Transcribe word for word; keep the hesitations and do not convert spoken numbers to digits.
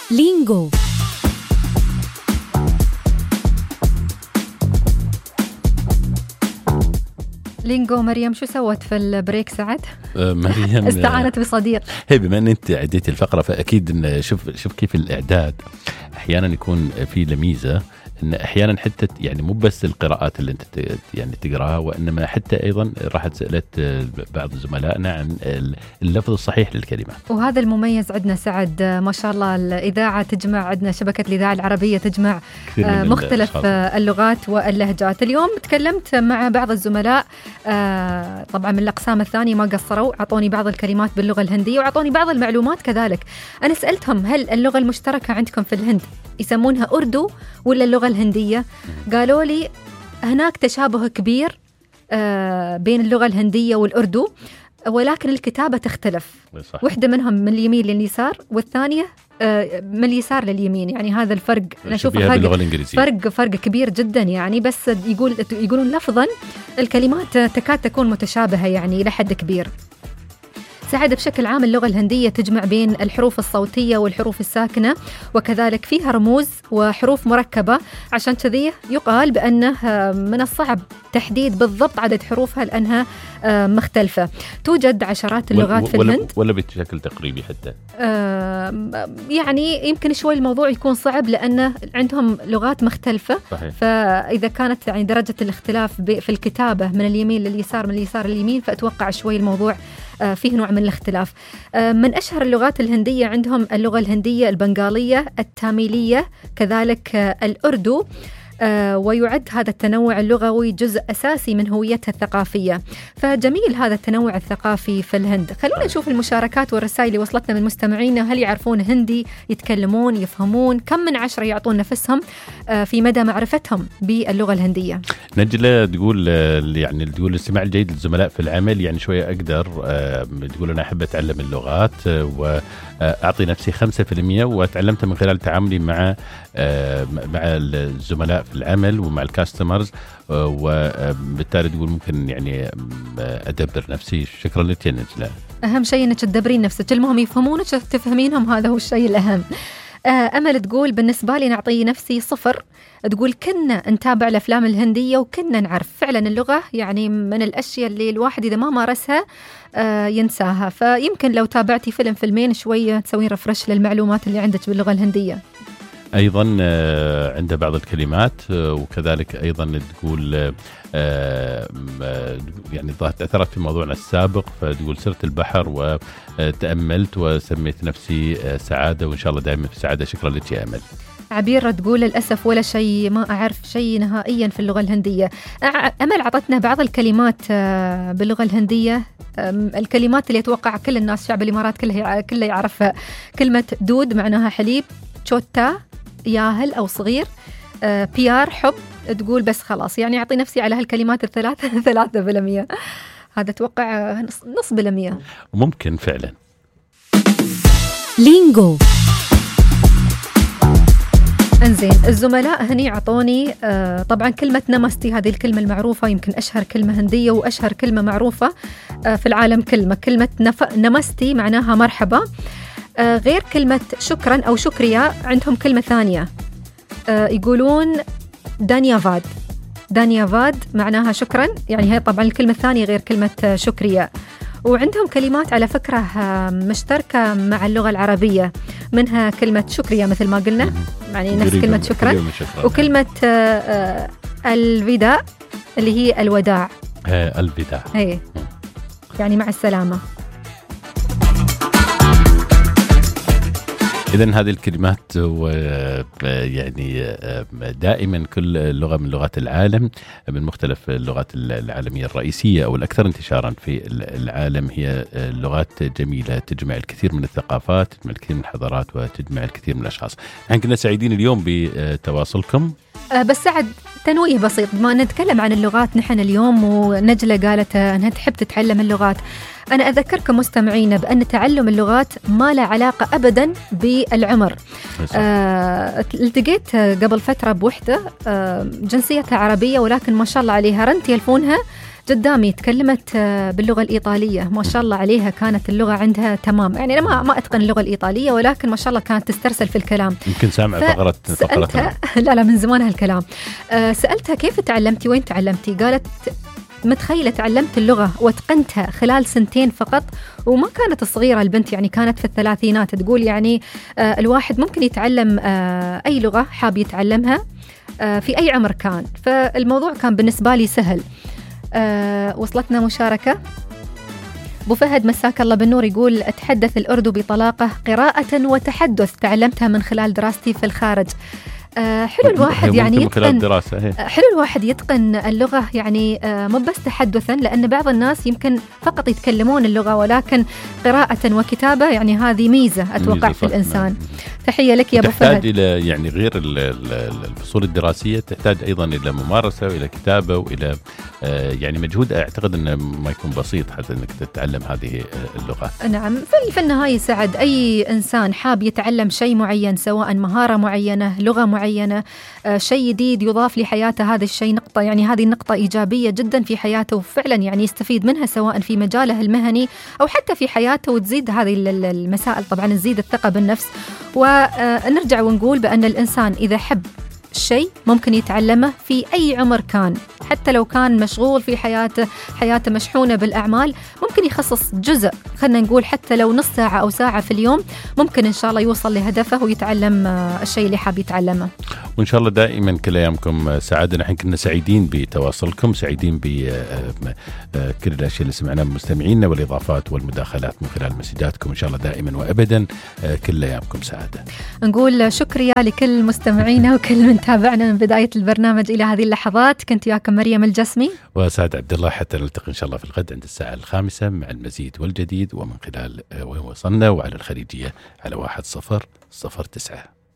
لينجو. لينجو مريم شو سوت في البريك سعد؟ مريم استعانت بصديق. هي بما ان انت عديتي الفقره فاكيد إن شوف شوف كيف الاعداد احيانا يكون في لميزه، ان احيانا حتى يعني مو بس القراءات اللي انت يعني تقراها، وانما حتى ايضا راحت سالت بعض زملائنا عن اللفظ الصحيح للكلمات. وهذا المميز عندنا سعد ما شاء الله، الاذاعه تجمع، عندنا شبكه الاذاعه العربيه تجمع مختلف اللغات واللهجات. اليوم تكلمت مع بعض الزملاء طبعا من الاقسام الثانيه، ما قصروا، اعطوني بعض الكلمات باللغه الهنديه واعطوني بعض المعلومات كذلك. انا سالتهم هل اللغه المشتركه عندكم في الهند يسمونها اردو ولا اللغه الهنديه؟ قالوا لي هناك تشابه كبير بين اللغه الهنديه والاردو، ولكن الكتابه تختلف. صح. واحده منهم من اليمين لليسار والثانيه من اليسار لليمين، يعني هذا الفرق نشوف فرق فرق فرق كبير جدا يعني، بس يقول يقولون لفظا الكلمات تكاد تكون متشابهه يعني الى حد كبير. سعد بشكل عام اللغة الهندية تجمع بين الحروف الصوتية والحروف الساكنة، وكذلك فيها رموز وحروف مركبة، عشان كذي يقال بأنه من الصعب تحديد بالضبط عدد حروفها لأنها مختلفة. توجد عشرات اللغات في الهند ولا بشكل تقريبي حتى يعني يمكن شوي الموضوع يكون صعب لأنه عندهم لغات مختلفة. صحيح. فإذا كانت يعني درجة الاختلاف في الكتابة من اليمين لليسار من اليسار لليمين، فأتوقع شوي الموضوع فيه نوع من الاختلاف. من أشهر اللغات الهندية عندهم اللغة الهندية، البنغالية، التاميلية، كذلك الأردو. ويعد هذا التنوع اللغوي جزء أساسي من هويتها الثقافية، فجميل هذا التنوع الثقافي في الهند. خلونا نشوف المشاركات والرسائل اللي وصلتنا من مستمعينا. هل يعرفون هندي؟ يتكلمون؟ يفهمون؟ كم من عشرة يعطون نفسهم في مدى معرفتهم باللغة الهندية؟ نجلة تقول يعني تقول الاستماع الجيد للزملاء في العمل، يعني شوية أقدر تقول أنا أحب أتعلم اللغات وأعطي نفسي خمسة في المية، وتعلمت من خلال تعاملي مع مع الزملاء في العمل ومع الكاستمرز، وبالتالي تقول ممكن يعني أدبر نفسي. شكرا لك يا نجلة. أهم شيء أنك تدبرين نفسك، المهم يفهمونك تفهمينهم، هذا هو الشيء الأهم. أمل تقول بالنسبة لي نعطي نفسي صفر. تقول كنا نتابع الأفلام الهندية وكنا نعرف فعلا اللغة، يعني من الأشياء اللي الواحد إذا ما مارسها ينساها، فيمكن لو تابعتي فيلم فيلمين شوية تسوين رفرش للمعلومات اللي عندك باللغة الهندية. أيضا عند بعض الكلمات، وكذلك أيضا تقول يعني تأثرت في موضوعنا السابق، فتقول سرت البحر وتأملت وسميت نفسي سعادة، وإن شاء الله دائما في سعادة. شكرا لك يا أمل. عبير تقول للأسف ولا شيء، ما أعرف شيء نهائيا في اللغة الهندية. أمل عطتنا بعض الكلمات باللغة الهندية، الكلمات اللي أتوقع كل الناس شعب الإمارات كله كله يعرفها. كلمة دود معناها حليب، تشوتا ياهل أو صغير، بيار حب. تقول بس خلاص يعني أعطي نفسي على هالكلمات الثلاثة ثلاثة بالمية، هذا أتوقع نص بالمية ممكن فعلا. لينجو. انزين الزملاء هني عطوني آه طبعا كلمة نمستي، هذه الكلمة المعروفة، يمكن أشهر كلمة هندية وأشهر كلمة معروفة آه في العالم. كلمة كلمة نف... نمستي معناها مرحبا. آه غير كلمة شكرا أو شكريا عندهم كلمة ثانية آه يقولون دانيافاد. دانيافاد معناها شكرا، يعني هي طبعا الكلمة الثانية غير كلمة شكريا. وعندهم كلمات على فكرة مشتركة مع اللغة العربية، منها كلمة شكريا مثل ما قلنا، يعني نفس كلمة شكرا، وكلمة الوداع اللي هي الوداع. الوداع هي يعني مع السلامة. إذن هذه الكلمات يعني دائما كل لغة من لغات العالم، من مختلف اللغات العالمية الرئيسية أو الأكثر انتشارا في العالم، هي لغات جميلة تجمع الكثير من الثقافات، تجمع الكثير من الحضارات، وتجمع الكثير من الأشخاص. نحن كنا سعيدين اليوم بتواصلكم. بس سعد تنويه بسيط، ما نتكلم عن اللغات نحن اليوم، ونجلة قالت أنها تحب تتعلم اللغات. أنا أذكركم مستمعين بأن تعلم اللغات ما له علاقة أبدا بالعمر. آه، التقيت قبل فترة بوحدة آه، جنسيتها عربية، ولكن ما شاء الله عليها رن تلفونها قدامي تكلمت باللغة الإيطالية، ما شاء الله عليها، كانت اللغة عندها تمام. يعني أنا ما ما أتقن اللغة الإيطالية، ولكن ما شاء الله كانت تسترسل في الكلام. يمكن سامع فقرة فقرتها. لا لا من زمان هالكلام. أه سألتها كيف تعلمتي، وين تعلمتي؟ قالت متخيلة تعلمت اللغة واتقنتها خلال سنتين فقط، وما كانت صغيرة البنت، يعني كانت في الثلاثينات. تقول يعني آه الواحد ممكن يتعلم آه أي لغة حاب يتعلمها آه في أي عمر كان. فالموضوع كان بالنسبة لي سهل. آه وصلتنا مشاركة. أبو فهد مساك الله بالنور يقول أتحدث الأردو بطلاقة قراءة وتحدث، تعلمتها من خلال دراستي في الخارج. آه حلو الواحد يعني يتقن حلو الواحد يتقن اللغة، يعني آه مو بس تحدثا، لأن بعض الناس يمكن فقط يتكلمون اللغة، ولكن قراءة وكتابة يعني هذه ميزة أتوقع ميزة في الإنسان. نعم. تحية لك يا أبو فهد. تحتاج إلى يعني غير الفصول الدراسية، تحتاج أيضا إلى ممارسة وإلى كتابة وإلى آه يعني مجهود أعتقد أنه ما يكون بسيط حتى أنك تتعلم هذه اللغات. نعم. في النهاية سعد أي إنسان حاب يتعلم شيء معين، سواء مهارة معينة، لغة معينة، آه شيء جديد يضاف لحياته، هذا الشيء نقطة يعني هذه النقطة إيجابية جدا في حياته، وفعلا يعني يستفيد منها سواء في مجاله المهني أو حتى في حياته، وتزيد هذه المسائل طبعا تزيد الثقة بالنفس. ونرجع ونقول بأن الإنسان إذا حب شيء ممكن يتعلمه في أي عمر كان، حتى لو كان مشغول في حياته، حياته مشحونة بالأعمال، ممكن يخصص جزء، خلنا نقول حتى لو نص ساعة أو ساعة في اليوم، ممكن إن شاء الله يوصل لهدفه ويتعلم الشيء اللي حاب يتعلمه. وإن شاء الله دائما كل أيامكم سعادة. نحن كنا سعيدين بتواصلكم، سعيدين بكل الأشياء اللي سمعناها من مستمعينا والإضافات والمداخلات من خلال مسجاتكم. إن شاء الله دائما وأبدا كل أيامكم سعادة. نقول شكريا لكل مستمعينا وكل من تابعنا من بداية البرنامج إلى هذه اللحظات. كنت وياكم مريم الجسمي وسعد عبد الله، حتى نلتقي إن شاء الله في الغد عند الساعة الخامسة مع المزيد والجديد، ومن خلال وين وصلنا وعلى الخليجية على واحد صفر صفر تسعة.